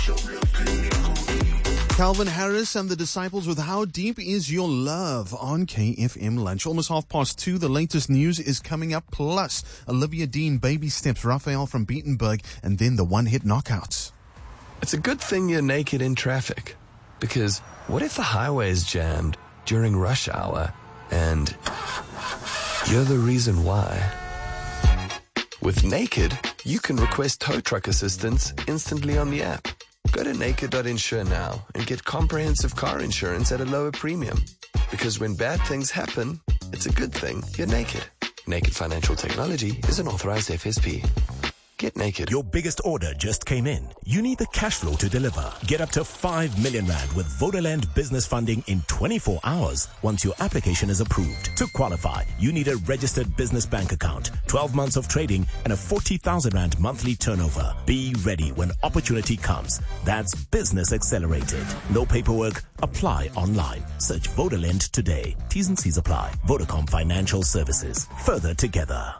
Calvin Harris and the Disciples with How Deep Is Your Love on KFM Lunch. Almost 2:30. The latest news is coming up. Plus, Olivia Dean, Baby Steps, Raphael from Beatenberg, and then the one-hit knockouts. It's a good thing you're naked in traffic. Because what if the highway is jammed during rush hour and you're the reason why? With Naked, you can request tow truck assistance instantly on the app. Go to naked.insure now and get comprehensive car insurance at a lower premium. Because when bad things happen, it's a good thing you're naked. Naked Financial Technology is an authorized FSP. Get naked. Your biggest order just came in. You need the cash flow to deliver. Get up to 5 million rand with Vodaland business funding in 24 hours once your application is approved. To qualify, you need a registered business bank account, 12 months of trading, and a 40,000 rand monthly turnover. Be ready when opportunity comes. That's Business Accelerated. No paperwork. Apply online. Search Vodaland today. T's and C's apply. Vodacom Financial Services. Further together.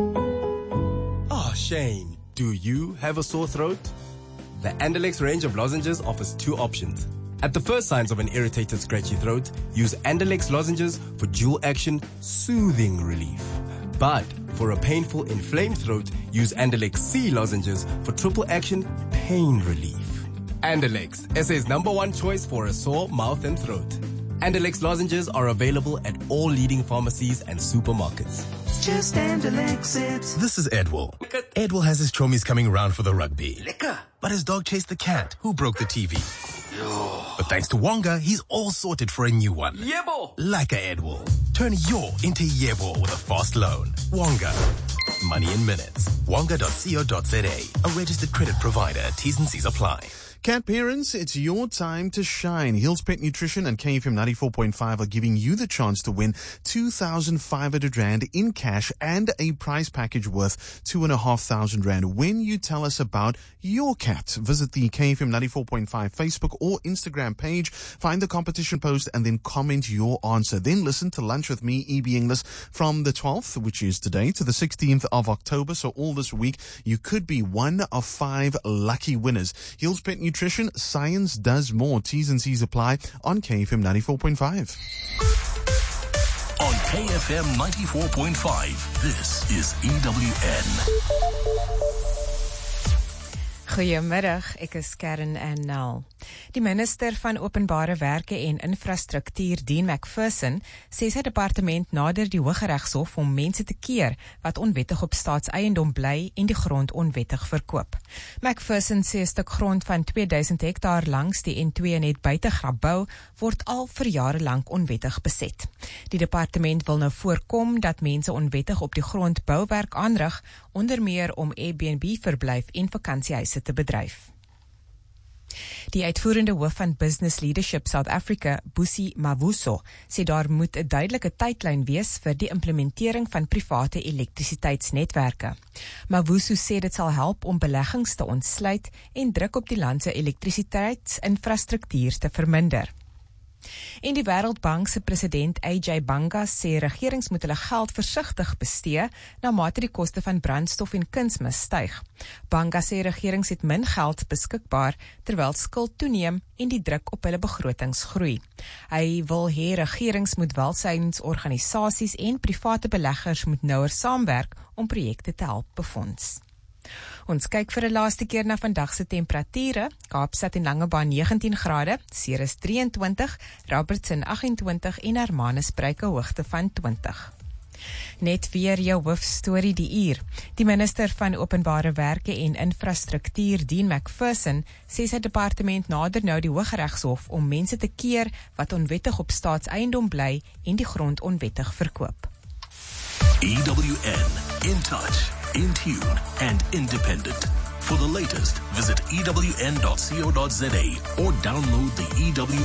Shane, do you have a sore throat? The Andalex range of lozenges offers two options. At the first signs of an irritated, scratchy throat, use Andalex lozenges for dual action, soothing relief. But for a painful, inflamed throat, use Andalex C lozenges for triple action, pain relief. Andalex, SA's #1 choice for a sore mouth and throat. Andalex lozenges are available at all leading pharmacies and supermarkets. Just Andalex it. This is Edwell. Edwell has his chommies coming around for the rugby. But his dog chased the cat, who broke the TV. But thanks to Wonga, he's all sorted for a new one. Yebo! Like a Edwell. Turn your into Yebo with a fast loan. Wonga. Money in minutes. Wonga.co.za. A registered credit provider. T's and C's apply. Cat parents, it's your time to shine. Hills Pet Nutrition and KFM 94.5 are giving you the chance to win 2,500 Rand in cash and a prize package worth 2,500 Rand when you tell us about your cat. Visit the KFM 94.5 Facebook or Instagram page, find the competition post, and then comment your answer. Then listen to Lunch with me, E.B. Inglis, from the 12th, which is today, to the 16th of October. So all this week, you could be one of 5 lucky winners. Hills Pet Nutrition, science does more. T's and C's apply on KFM 94.5. On KFM 94.5, this is EWN. Goeiemiddag, ek is Karen Annel. Die minister van Openbare Werke en Infrastruktuur, Dean McPherson, sê sy departement nader die Hooggeregshof om mense te keer wat onwettig op staatseiendom bly en die grond onwettig verkoop. McPherson sê 'n stuk grond van 2000 hektaar langs die N2 net buite Grabouw word al vir jare lank onwettig beset. Die departement wil nou voorkom dat mense onwettig op die grond bouwerk aanrig, onder meer om Airbnb-verblyf en vakansiehuise te bedryf. Die uitvoerende hoof van Business Leadership South Africa, Busi Mavuso, sê daar moet 'n duidelike tydlyn wees vir die implementering van private elektrisiteitsnetwerke. Mavuso sê dit sal help om beleggings te ontsluit en druk op die land se elektrisiteitsinfrastruktuur te verminder. En die Wêreldbank se president AJ Banga sê regerings moet hulle geld versigtig bestee na mate die koste van brandstof en kunsmis styg. Banga sê regerings het min geld beskikbaar terwyl skuld toeneem en die druk op hulle begrotings groei. Hy wil hê regerings moet welsynsorganisasies en private beleggers moet nouer saamwerk om projekte te help befonds. Ons kyk vir 'n laaste keer na vandag se temperature. Kaapstad en Langebaan 19 grade, Ceres 23, Robertson 28 en Hermanusbruik 'n hoogte van 20. Net weer jou hoofstorie die uur. Die minister van Openbare Werke en Infrastruktuur, Dean McPherson, sê sy departement nader nou die Hooggeregshof om mense te keer wat onwettig op staatseiendom bly en die grond onwettig verkoop. EWN, in touch, in tune, and independent. For the latest, visit ewn.co.za or download the EWN